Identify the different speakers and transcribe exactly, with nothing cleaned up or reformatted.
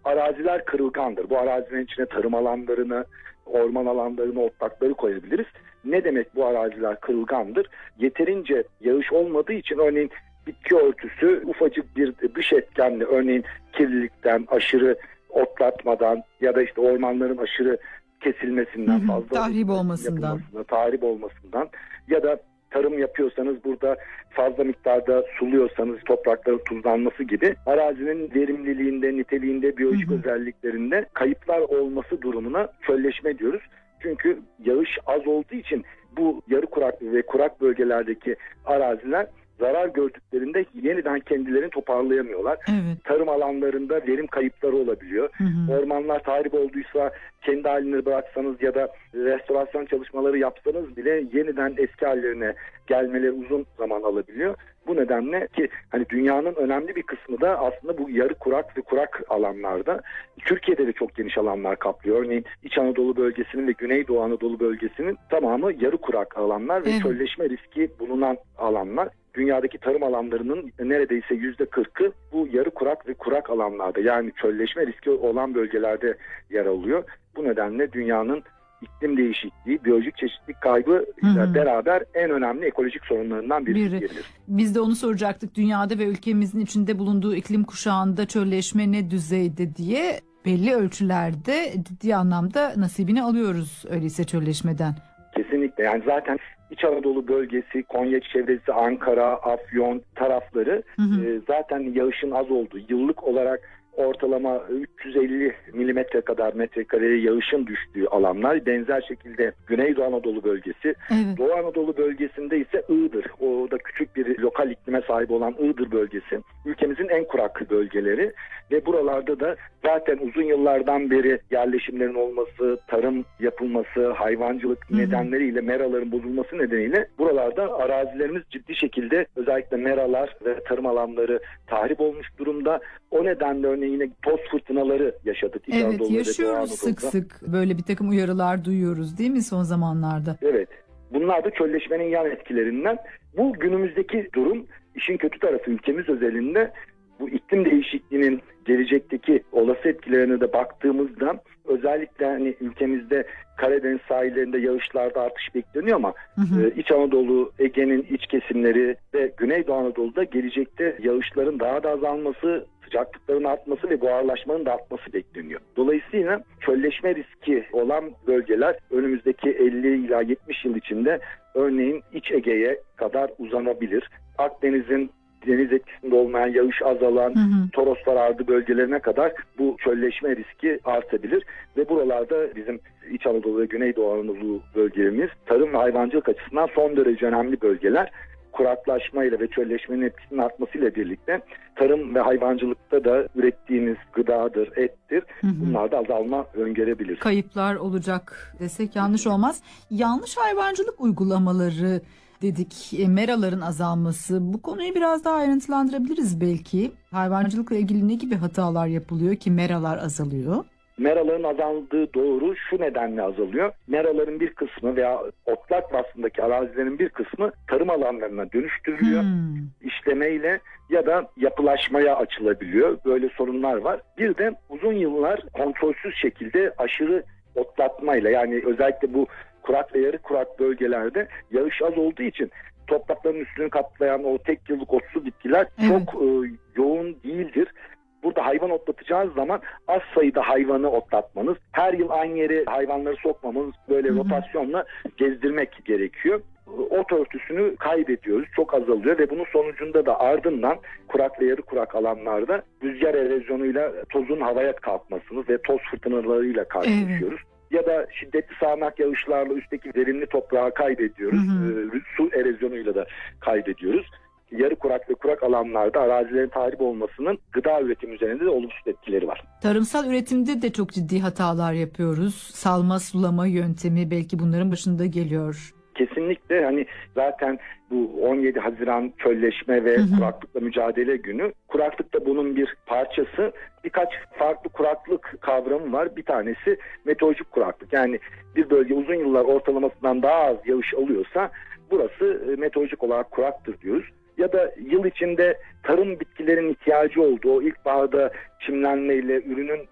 Speaker 1: araziler kırılgandır. Bu arazilerin içine tarım alanlarını, orman alanlarını, otlakları koyabiliriz. Ne demek bu araziler kırılgandır? Yeterince yağış olmadığı için örneğin bitki örtüsü ufacık bir dış etkenle, örneğin kirlilikten, aşırı otlatmadan ya da işte ormanların aşırı kesilmesinden,
Speaker 2: hı hı,
Speaker 1: fazla
Speaker 2: tahrip olmasından,
Speaker 1: tahrip olmasından ya da tarım yapıyorsanız burada fazla miktarda suluyorsanız toprakların tuzlanması gibi arazinin verimliliğinde, niteliğinde, biyolojik hı hı. özelliklerinde kayıplar olması durumuna çölleşme diyoruz. Çünkü yağış az olduğu için bu yarı kurak ve kurak bölgelerdeki araziler zarar gördüklerinde yeniden kendilerini toparlayamıyorlar.
Speaker 2: Evet.
Speaker 1: Tarım alanlarında verim kayıpları olabiliyor. Hı hı. Ormanlar tahrip olduysa kendi halini bıraksanız ya da restorasyon çalışmaları yapsanız bile yeniden eski hallerine gelmeleri uzun zaman alabiliyor. Bu nedenle ki hani dünyanın önemli bir kısmı da aslında bu yarı kurak ve kurak alanlarda. Türkiye'de de çok geniş alanlar kaplıyor. Örneğin İç Anadolu bölgesinin ve Güneydoğu Anadolu bölgesinin tamamı yarı kurak alanlar ve evet. çölleşme riski bulunan alanlar. Dünyadaki tarım alanlarının neredeyse yüzde kırkı bu yarı kurak ve kurak alanlarda, yani çölleşme riski olan bölgelerde yer alıyor. Bu nedenle dünyanın iklim değişikliği, biyolojik çeşitlilik kaybı ile beraber en önemli ekolojik sorunlarından birisi diyebiliriz.
Speaker 2: Biz de onu soracaktık. Dünyada ve ülkemizin içinde bulunduğu iklim kuşağında çölleşme ne düzeyde diye belli ölçülerde ciddi anlamda nasibini alıyoruz öyleyse çölleşmeden.
Speaker 1: Kesinlikle. Yani zaten İç Anadolu bölgesi, Konya çevresi, Ankara, Afyon tarafları hı hı. E, zaten yağışın az olduğu, yıllık olarak ortalama üç yüz elli milimetre kadar metrekareye yağışın düştüğü alanlar. Benzer şekilde Güneydoğu Anadolu bölgesi.
Speaker 2: Evet.
Speaker 1: Doğu Anadolu bölgesinde ise Iğdır. O da küçük bir lokal iklime sahip olan Iğdır bölgesi. Ülkemizin en kurak bölgeleri ve buralarda da zaten uzun yıllardan beri yerleşimlerin olması, tarım yapılması, hayvancılık hı hı. nedenleriyle, meraların bozulması nedeniyle buralarda arazilerimiz ciddi şekilde, özellikle meralar ve tarım alanları tahrip olmuş durumda. O nedenle örneğin yine toz fırtınaları yaşadık. İç
Speaker 2: evet
Speaker 1: Anadolu'da,
Speaker 2: yaşıyoruz sık sık. Böyle bir takım uyarılar duyuyoruz değil mi son zamanlarda?
Speaker 1: Evet. Bunlar da çölleşmenin yan etkilerinden. Bu günümüzdeki durum, işin kötü tarafı ülkemiz özelinde bu iklim değişikliğinin gelecekteki olası etkilerine de baktığımızda özellikle hani ülkemizde Karadeniz sahillerinde yağışlarda artış bekleniyor ama hı hı. e, İç Anadolu, Ege'nin iç kesimleri ve Güneydoğu Anadolu'da gelecekte yağışların daha da azalması, sıcaklıkların artması ve buharlaşmanın da artması bekleniyor. Dolayısıyla çölleşme riski olan bölgeler önümüzdeki elli ila yetmiş yıl içinde örneğin İç Ege'ye kadar uzanabilir. Akdeniz'in deniz etkisinde olmayan, yağış azalan, hı hı. Toroslar Ardı bölgelerine kadar bu çölleşme riski artabilir ve buralarda bizim İç Anadolu ve Güneydoğu Anadolu bölgelerimiz tarım ve hayvancılık açısından son derece önemli bölgeler. Kuraklaşmayla ve çölleşmenin etkisinin artmasıyla birlikte tarım ve hayvancılıkta da ürettiğimiz gıdadır, ettir. Hı hı. Bunlarda azalma öngörebilir.
Speaker 2: Kayıplar olacak desek yanlış olmaz. Yanlış hayvancılık uygulamaları dedik, e, meraların azalması. Bu konuyu biraz daha ayrıntılandırabiliriz belki. Hayvancılıkla ilgili ne gibi hatalar yapılıyor ki meralar azalıyor?
Speaker 1: Meraların azaldığı doğru, şu nedenle azalıyor. Meraların bir kısmı veya otlak vasfındaki arazilerin bir kısmı tarım alanlarına dönüştürülüyor. Hmm. İşlemeyle ya da yapılaşmaya açılabiliyor. Böyle sorunlar var. Bir de uzun yıllar kontrolsüz şekilde aşırı otlatmayla, yani özellikle bu kurak ve yarı kurak bölgelerde yağış az olduğu için toprakların üstünü kaplayan o tek yıllık otlu bitkiler evet. çok e, yoğun değildir. Burada hayvan otlatacağınız zaman az sayıda hayvanı otlatmanız, her yıl aynı yere hayvanları sokmamanız, böyle hı hı. rotasyonla gezdirmek gerekiyor. Ot örtüsünü kaybediyoruz, çok azalıyor ve bunun sonucunda da ardından kurak ve yarı kurak alanlarda rüzgar erozyonuyla tozun havaya kalkmasını ve toz fırtınalarıyla karşılaşıyoruz. Evet. Ya da şiddetli sağanak yağışlarla üstteki verimli toprağı kaybediyoruz. Hı hı. E, su erozyonuyla da kaybediyoruz. Yarı kurak ve kurak alanlarda arazilerin tahrip olmasının gıda üretimi üzerinde de olumsuz etkileri var.
Speaker 2: Tarımsal üretimde de çok ciddi hatalar yapıyoruz. Salma sulama yöntemi belki bunların başında geliyor.
Speaker 1: Kesinlikle, hani zaten bu on yedi Haziran çölleşme ve hı hı. kuraklıkla mücadele günü. Kuraklık da bunun bir parçası. Birkaç farklı kuraklık kavramı var. Bir tanesi meteorolojik kuraklık. Yani bir bölge uzun yıllar ortalamasından daha az yağış alıyorsa burası meteorolojik olarak kuraktır diyoruz. Ya da yıl içinde tarım bitkilerin ihtiyacı olduğu o ilkbaharda çimlenmeyle ürünün